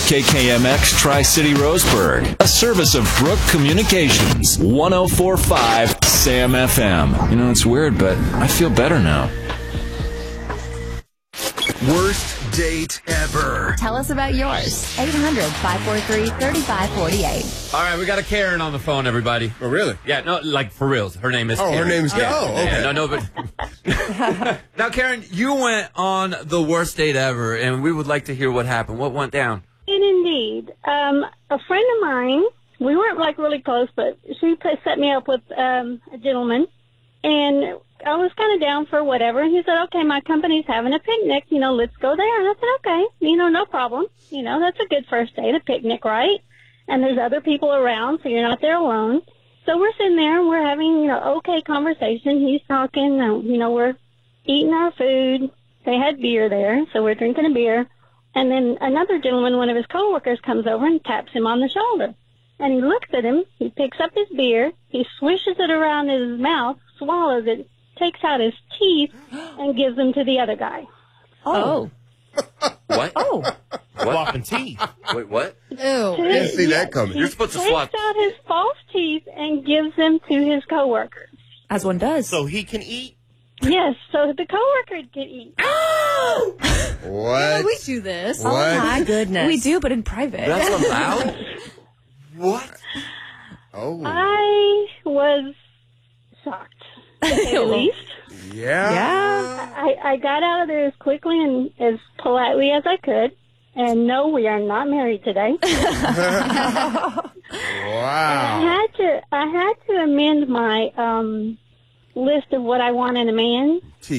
KKMX Tri-City Roseburg, a service of Brook Communications, 104.5 Sam FM. You know, it's weird, but I feel better now. Worst date ever. Tell us about yours. 800-543-3548. All right, we got a Karen on the phone, everybody. Oh, really? Yeah, no, like for reals. Her name is Karen. Her name's Karen. Oh, okay. Yeah, no, but... Now, Karen, you went on the worst date ever, and we would like to hear what happened. What went down? Indeed. A friend of mine, we weren't like really close, but she set me up with a gentleman, and I was kind of down for whatever. And he said, okay, my company's having a picnic, let's go there. And I said, okay, no problem. That's a good first date, a picnic, right? And there's other people around, so you're not there alone. So we're sitting there and we're having, okay conversation. He's talking, we're eating our food. They had beer there, so we're drinking a beer. And then another gentleman, one of his coworkers, comes over and taps him on the shoulder. And he looks at him. He picks up his beer. He swishes it around his mouth, swallows it, takes out his teeth, and gives them to the other guy. Oh. What? Oh. Flopping teeth. Wait, what? Ew. Didn't see that coming. You're supposed to Takes swap. out his false teeth and gives them to his coworkers. As one does. So he can eat? Yes, so the coworker could eat. What? We do this. What? Oh, my goodness. We do, but in private. That's allowed? What? Oh. I was shocked, to say the least. Yeah. I got out of there as quickly and as politely as I could. And no, we are not married today. Wow. I had to amend my list of what I want in a man.